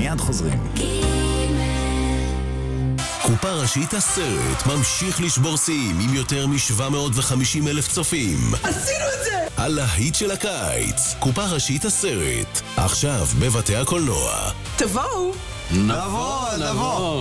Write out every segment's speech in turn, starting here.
מיד חוזרים. קופה ראשית הסרט ממשיך לשבור שיאים עם יותר מ-750,000 צופים. עשינו את זה! הלהיט של הקיץ, קופה ראשית הסרט, עכשיו בבתי הקולנוע. תבואו! נבוא!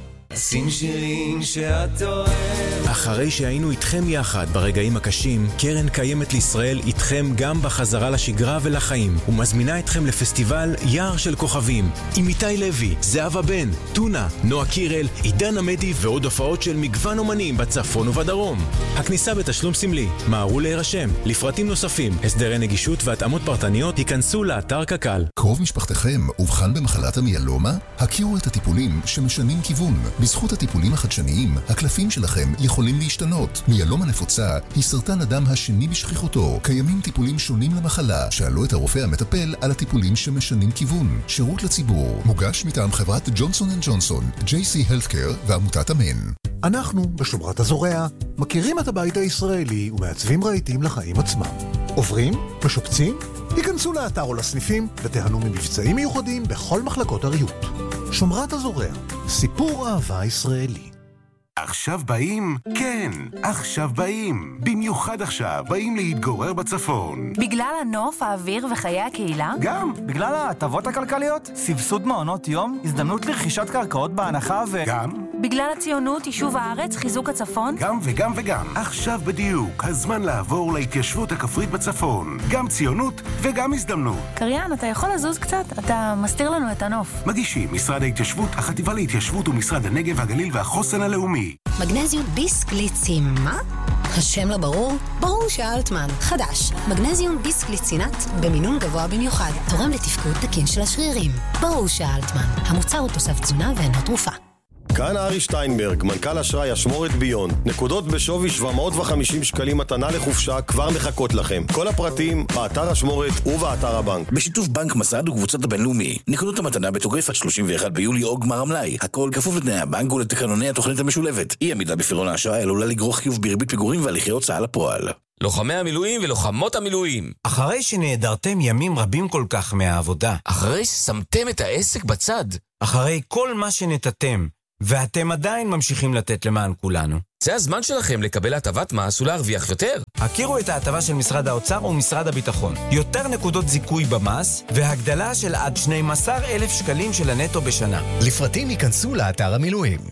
שים שירים שאת אוהב. אחרי שהיינו איתכם יחד ברגעים הקשים, קרן קיימת לישראל איתכם גם בחזרה לשגרה ולחיים, ומזמינה אתכם לפסטיבל יער של כוכבים, עם איתי לוי, זהבה בן, טונה, נועה קירל, עידן עמדי ועוד הופעות של מגוון אומנים בצפון ובדרום. הכניסה בתשלום סמלי, מהרו להירשם. לפרטים נוספים, הסדרי נגישות והתאמות פרטניות, ייכנסו לאתר קק"ל. קרוב משפחתכם אובחן במחלת המיאלומה? הכירו את הטיפולים שמשנים כיוון. בזכות הטיפולים החדשניים, הקלפים שלכם יכולים להשתנות. מיאלומה נפוצה היא סרטן הדם השני בשכיחותו. קיימים טיפולים שונים למחלה. שאלו את הרופא המטפל על הטיפולים שמשנים כיוון. שירות לציבור. מוגש מטעם חברת ג'ונסון & ג'ונסון, JC Healthcare ועמותת אמן. אנחנו, בשומרת הזורע, מכירים את הבית הישראלי ומעצבים רהיטים לחיים עצמם. עוברים? משופצים? היכנסו לאתר או לסניפים ותיהנו ממבצעים מיוחדים בכל מחלקות הריהוט. שומרת הזורע, סיפור אהבה ישראלי. עכשיו באים? כן, עכשיו באים. במיוחד עכשיו באים להתגורר בצפון. בגלל הנוף, האוויר וחיי הקהילה? גם. בגלל ההטבות הכלכליות, סבסוד מעונות יום, הזדמנות לרכישת קרקעות בהנחה גם. בגלל הציונות, יישוב הארץ, חיזוק הצפון? גם וגם וגם. עכשיו בדיוק, הזמן לעבור להתיישבות הכפרית בצפון. גם ציונות וגם הזדמנות. קריין, אתה יכול לזוז קצת? אתה מסתיר לנו את הנוף. מגישים משרד ההתיישבות, החטיבה להתיישבות ומשרד הנגב והגליל והחוסן הלאומי. מגנזיום ביסקליצים, מה? השם לא ברור? ברור שאלטמן. חדש, מגנזיום ביסקליצינט במינון גבוה במיוחד. תורם לתפקוד תקין של השרירים. ברור שאלטמן. המוצר הוא תוסף תזונה ואינו תרופה. כאן ארי שטיינברג, מנכ"ל אשראי אשמורת ביון. נקודות בשווי 750 שקלים מתנה לחופשה כבר מחכות לכם. כל הפרטים באתר אשמורת ובאתר הבנק. בשיתוף בנק מסד וקבוצת הבינלאומי. נקודות המתנה בתוקף עד 31 ביולי או גמר המלאי. הכל כפוף לתנאי הבנק ולתקנוני התוכנית המשולבת. אי עמידה בפירעון האשראי עלולה לגרור חיוב בריבית פיגורים והליכי הוצאה לפועל. לוחמי המילואים ולוחמות המילואים. אחרי שנעדרתם ימים רבים כל כך מהעבודה. אחרי ששמתם את העסק בצד. אחרי כל מה שנתתם. ואתם עדיין ממשיכים לתת למען כולנו. זה הזמן שלכם לקבל הטבת מס ולהרוויח יותר. הכירו את ההטבה של משרד האוצר ומשרד הביטחון. יותר נקודות זיכוי במס, והגדלה של עד 12,000 שקלים של הנטו בשנה. לפרטים ייכנסו לאתר המילואים.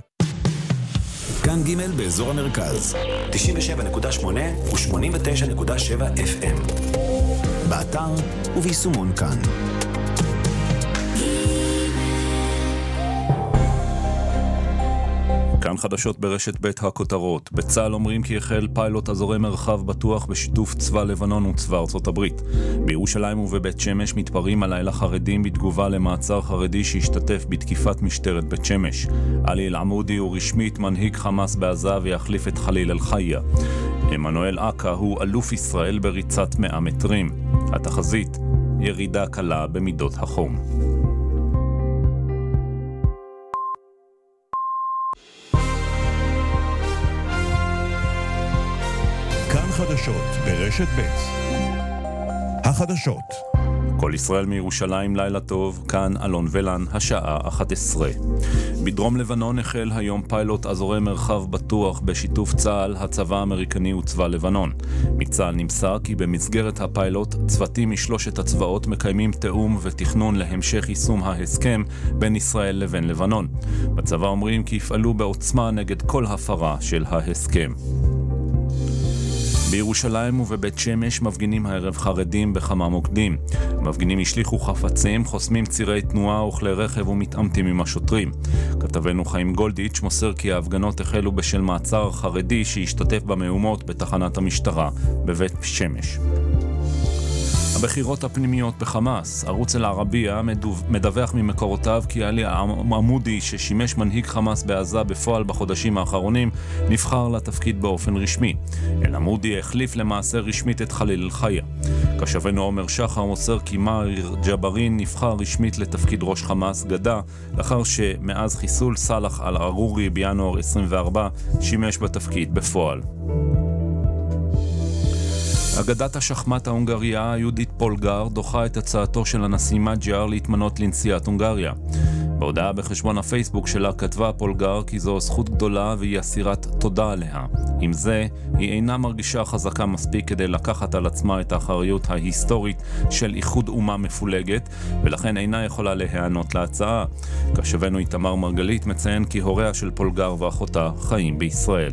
כאן ג' באזור המרכז. 97.8 ו-89.7 FM. באתר וביישומון כאן. כאן חדשות ברשת בית הכותרות. בצה"ל אומרים כי החל פיילוט אזורי מרחב בטוח בשיתוף צבא לבנון וצבא ארצות הברית. בירושלים ובבית שמש מתפרעים הלילה חרדים בתגובה למעצר חרדי שהשתתף בתקיפת משטרת בית שמש. עלי אל-עמודי הוא רשמית מנהיג חמאס בעזה ויחליף את חליל אל-חיה. עמנואל אקה הוא אלוף ישראל בריצת 100 מטרים. התחזית, ירידה קלה במידות החום. חדשות ברשת ב'. החדשות. כל ישראל מירושלים, לילה טוב, כאן אלון ולן, השעה 11. בדרום לבנון החל היום פיילוט אזורי מרחב בטוח בשיתוף צה"ל, הצבא האמריקני וצבא לבנון. מצה"ל נמסר כי במסגרת הפיילוט צוותים משלושת הצבאות מקיימים תאום ותכנון להמשך יישום ההסכם בין ישראל לבין לבנון. בצבא אומרים כי יפעלו בעוצמה נגד כל הפרה של ההסכם. בירושלים ובבית שמש מפגינים הערב חרדים בכמה מוקדים. המפגינים השליחו חפצים, חוסמים צירי תנועה וכלי רכב ומתעמתים עם השוטרים. כתבנו חיים גולדיץ' מוסר כי ההפגנות החלו בשל מעצר חרדי שהשתתף במהומות בתחנת המשטרה בבית שמש. הבחירות הפנימיות בחמאס. ערוץ אל-ערבייה מדווח ממקורותיו כי עלי עמודי ששימש מנהיג חמאס בעזה בפועל בחודשים האחרונים נבחר לתפקיד באופן רשמי. אל-עמודי החליף למעשה רשמית את חליל אל-חיה. כשבנו עומר שחר מוסר כי מאיר ג'ברין נבחר רשמית לתפקיד ראש חמאס גדה לאחר שמאז חיסול סלח אל-ערורי בינואר 24 שימש בתפקיד בפועל. אגדת השחמט ההונגריה יהודית פולגר דוחה את הצעתו של הנשיא מג'אר להתמנות לנשיאת הונגריה. בהודעה בחשבון הפייסבוק שלה כתבה פולגר כי זו זכות גדולה והיא אסירת תודה עליה. עם זה, היא אינה מרגישה חזקה מספיק כדי לקחת על עצמה את האחריות ההיסטורית של איחוד אומה מפולגת, ולכן אינה יכולה להיענות להצעה. כשבנו איתמר מרגלית מציין כי הוריה של פולגר ואחותה חיים בישראל.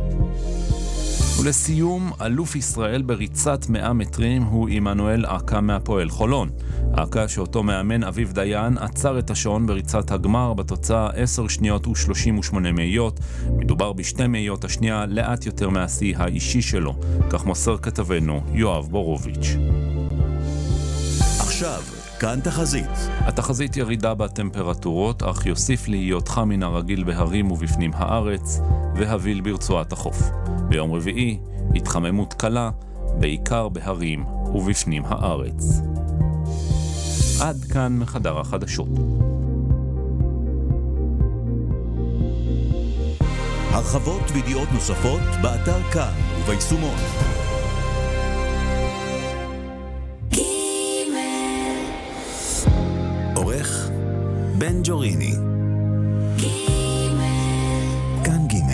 ולסיום, אלוף ישראל בריצת 100 מטרים הוא עמנואל אקה מהפועל חולון. אקה, שאותו מאמן אביב דיין, עצר את השעון בריצת הגמר בתוצאה 10 שניות ו38 מאיות. מדובר בשתי מאיות השנייה לאט יותר מהשיא האישי שלו. כך מוסר כתבנו יואב בורוביץ'. עכשיו, כאן תחזית. התחזית ירידה בטמפרטורות, אך יוסיף להיות חם מן הרגיל בהרים ובפנים הארץ, והביל ברצועת החוף. ביום רביעי, התחממות קלה, בעיקר בהרים ובפנים הארץ. עד כאן מחדר החדשות. הרחבות וידיעות נוספות באתר כאן וביישומון. עורך בן ג'וריני. כאן ג'.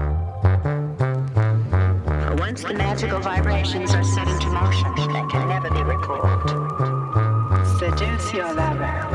Once the magical vibrations are set into motion, they can never be recalled. Seduce your lover.